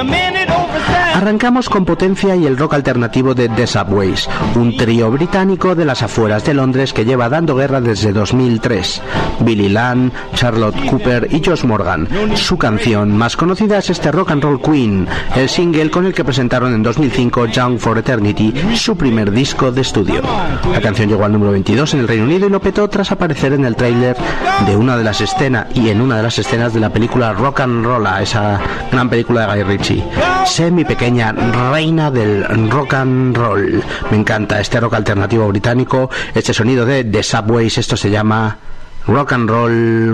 Arrancamos con potencia y el rock alternativo de The Subways, un trío británico de las afueras de Londres que lleva dando guerra desde 2003. Billy Land, Charlotte Cooper y Josh Morgan. Su canción más conocida es este Rock and Roll Queen, el single con el que presentaron en 2005 Young for Eternity, su primer disco de estudio. La canción llegó al número 22 en el Reino Unido y lo petó tras aparecer en el tráiler de una de las escenas de la película Rock and Roll, esa gran película de Guy Ritchie. Sé mi pequeña reina del rock and roll. Me encanta este rock alternativo británico, este sonido de The Subways. Esto se llama Rock and Roll